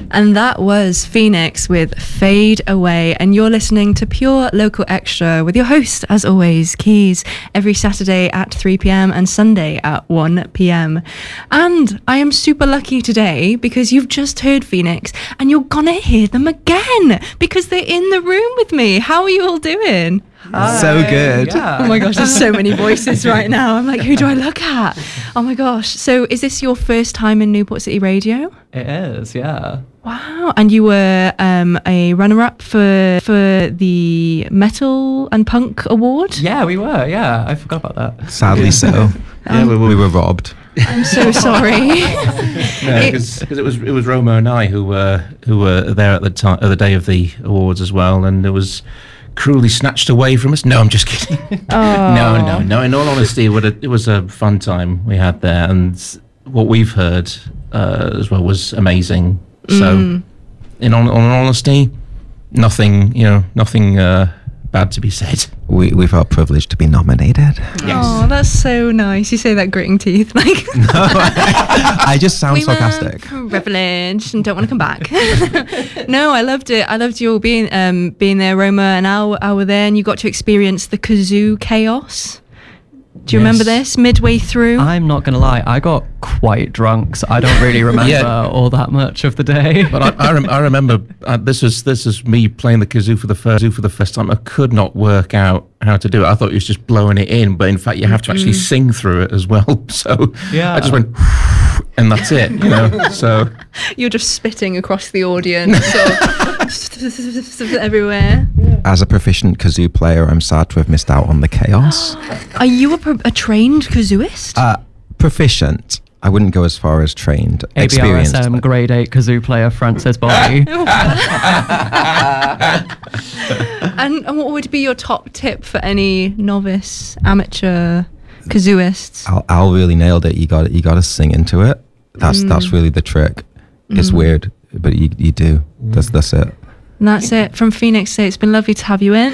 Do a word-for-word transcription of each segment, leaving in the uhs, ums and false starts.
And that was Phoenix with Fade Away. And you're listening to Pure Local Extra with your host, as always, Keys, every Saturday at three p.m. and Sunday at one p.m. And I am super lucky today because you've just heard Phoenix and you're gonna hear them again because they're in the room with me. How are you all doing? Hi. So good. Yeah. Oh my gosh, there's so many voices right now. I'm like, who do I look at? Oh my gosh. So is this your first time in Newport City Radio? It is, yeah. Wow. And you were um, a runner-up for for the Metal and Punk Award? Yeah, we were, yeah. I forgot about that. Sadly so. Um, yeah, we, we were robbed. I'm so sorry. No, because it was it was Roma and I who were who were there at the time, uh, the day of the awards as well, and it was cruelly snatched away from us. No, I'm just kidding. Oh. no, no, no. In all honesty, it, would have, it was a fun time we had there, and what we've heard uh, as well was amazing. So, Mm. in all, all honesty, nothing, you know, nothing uh, bad to be said. We we felt privileged to be nominated. Yes. Oh, that's so nice. You say that gritting teeth, like. No, I, I just sound we sarcastic. were privileged and don't want to come back. No, I loved it. I loved you all being um being there. Roma and Al, Al were there, and you got to experience the kazoo chaos. Do you Yes. remember this midway through? I'm not going to lie, I got quite drunk, so I don't really remember Yeah. all that much of the day. But I, I, rem- I remember uh, this was this was me playing the kazoo for the first for the first time. I could not work out how to do it. I thought it was just blowing it in, but in fact, you have to actually sing through it as well. So Yeah. I just went, and that's it. You know. So You're just spitting across the audience, or everywhere. As a proficient kazoo player, I'm sad to have missed out on the chaos. Are you a, pro- a trained kazooist? Uh, proficient. I wouldn't go as far as trained. A B R S Experienced. M grade eight kazoo player Francis Bobby. and, and what would be your top tip for any novice, amateur kazooists? Al, Al really nailed it. You got you got to sing into it. That's Mm. that's really the trick. It's weird, but you you do. That's that's it. And that's it from Phoenix. Say it's been lovely to have you in.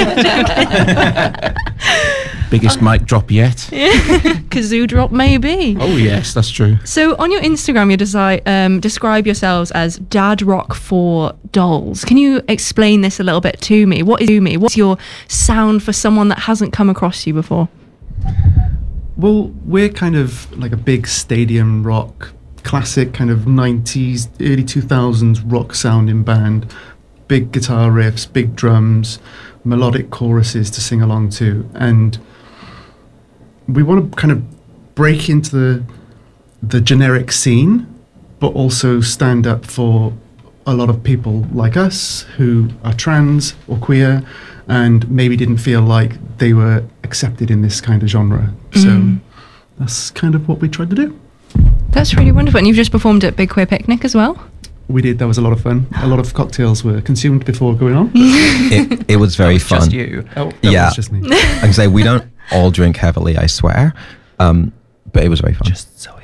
biggest mic drop yet. Kazoo drop, maybe. Oh yes, that's true. So on your Instagram, you desi- um, describe yourselves as Dad Rock for Dolls. Can you explain this a little bit to me? What is to me? What's your sound for someone that hasn't come across you before? Well, we're kind of like a big stadium rock, classic kind of nineties, early two thousands rock sounding band. Big guitar riffs, big drums, melodic choruses to sing along to. And we want to kind of break into the the generic scene, but also stand up for a lot of people like us who are trans or queer and maybe didn't feel like they were accepted in this kind of genre. So Mm. that's kind of what we tried to do. That's really wonderful. And you've just performed at Big Queer Picnic as well? We did. That was a lot of fun. A lot of cocktails were consumed before going on. It, it was very fun. Just you. Oh, that Yeah. was just me. I can say we don't all drink heavily, I swear. Um, but it was very fun. Just Zoe.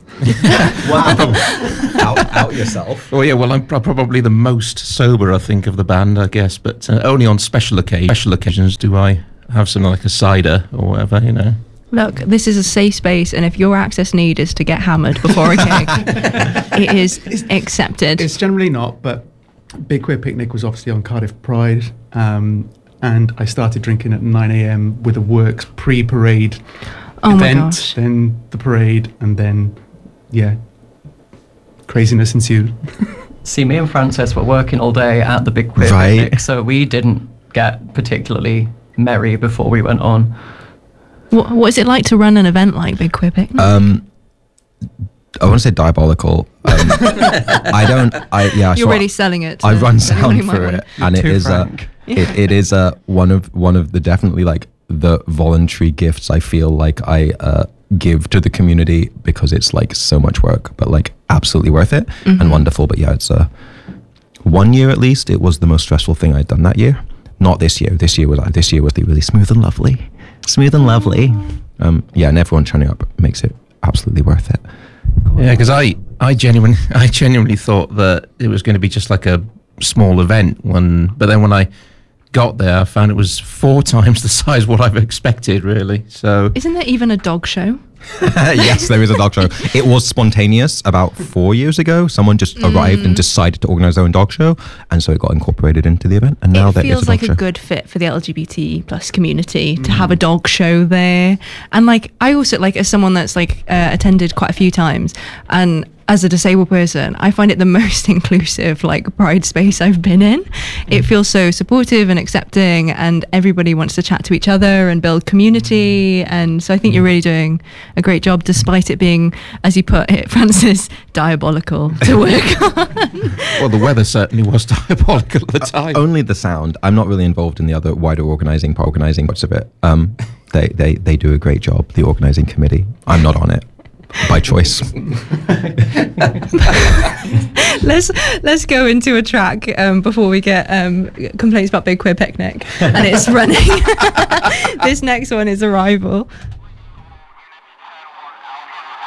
out, out yourself. Oh yeah, well I'm pro- probably the most sober I think of the band, I guess, but uh, only on special occasions. Special occasions do I have something like a cider or whatever, you know. Look, this is a safe space, and if your access need is to get hammered before a gig, it is accepted. It's generally not, but Big Queer Picnic was obviously on Cardiff Pride, um, and I started drinking at nine a.m. with a works pre-parade Oh my event, gosh. then the parade, and then, yeah, craziness ensued. See, me and Francis were working all day at the Big Queer Right. Picnic, so we didn't get particularly merry before we went on. What, what is it like to run an event like Big Queer Picnic? Um, I want to say diabolical. Um, I don't. I yeah. You're so really selling it. I to run anyone sound who might for want it, and it Too is a. frank. It, it is a one of one of the definitely like the voluntary gifts I feel like I uh, give to the community because it's like so much work, but like absolutely worth it Mm-hmm. and wonderful. But yeah, it's a one year at least. It was the most stressful thing I'd done that year. Not this year. This year was this year was the really smooth and lovely, smooth and lovely. Um, yeah, and everyone turning up makes it absolutely worth it. Yeah, because I, I genuinely, I genuinely thought that it was going to be just like a small event. When, but then when I got there, I found it was four times the size what I've expected. Really, so Isn't there even a dog show? Yes, there is a dog show. It was spontaneous about four years ago. Someone just Mm. arrived and decided to organise their own dog show, and so it got incorporated into the event. And now It there is a feels dog like show. a good fit for the L G B T plus community to have a dog show there. And like, I also like, as someone that's like uh, attended quite a few times, and as a disabled person, I find it the most inclusive like pride space I've been in. It feels so supportive and accepting, and everybody wants to chat to each other and build community. And so I think you're really doing a great job, despite it being, as you put it, Francis, diabolical to work on. Well, the weather certainly was diabolical at the time. Only the sound. I'm not really involved in the other wider organising, organising parts of it. Um, they, they, they do a great job, the organising committee. I'm not on it. By choice. let's let's go into a track um, before we get um, complaints about Big Queer Picnic, and it's running. This next one is Arrival.